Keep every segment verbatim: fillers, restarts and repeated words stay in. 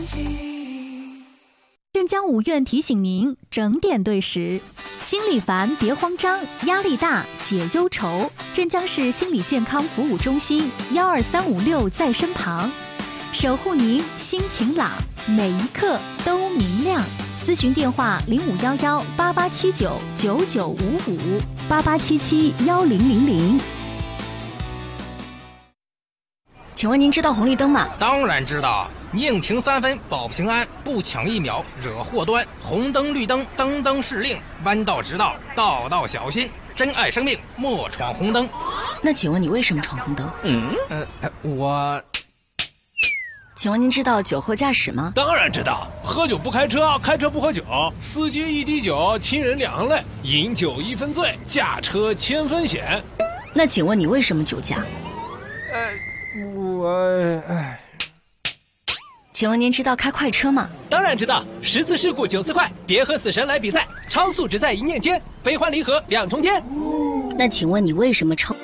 镇江五院提醒您整点对时，心里烦别慌张，压力大解忧愁。镇江市心理健康服务中心幺二三五六在身旁，守护您心晴朗，每一刻都明亮。咨询电话零五幺幺八八七九九九五五八八七七幺零零零。 请问您知道红绿灯吗？ 当然知道，宁停三分保平安，不抢一秒惹祸端。红灯绿灯灯灯是令，弯道直道道道小心。珍爱生命，莫闯红灯。 那请问你为什么闯红灯？ 嗯，呃，我。 请问您知道酒后驾驶吗？ 当然知道，喝酒不开车，开车不喝酒，司机一滴酒，亲人两行泪，饮酒一分醉，驾车千分险。 那请问你为什么酒驾？ 呃。我哎， 请问您知道开快车吗？ 当然知道，十次事故九次快，别和死神来比赛，超速只在一念间，悲欢离合两重天。 那请问你为什么超？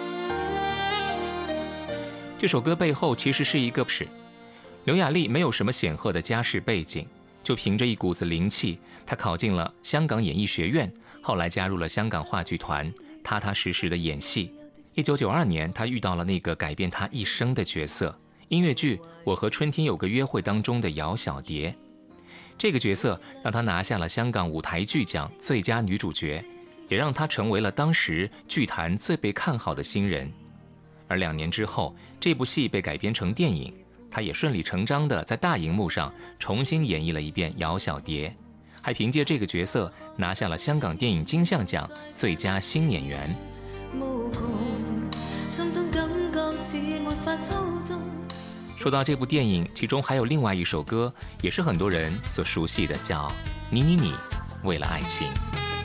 这首歌背后其实是一个事。刘雅丽没有什么显赫的家世背景，就凭着一股子灵气，她考进了香港演艺学院，后来加入了香港话剧团，踏踏实实的演戏。一九九二年，他遇到了那个改变他一生的角色——音乐剧《我和春天有个约会》当中的姚小蝶。这个角色让他拿下了香港舞台剧奖最佳女主角，也让他成为了当时剧坛最被看好的新人。而两年之后，这部戏被改编成电影，他也顺理成章地在大荧幕上重新演绎了一遍姚小蝶，还凭借这个角色拿下了香港电影金像奖最佳新演员。说到这部电影，其中还有另外一首歌，也是很多人所熟悉的，叫《你你你，为了爱情》。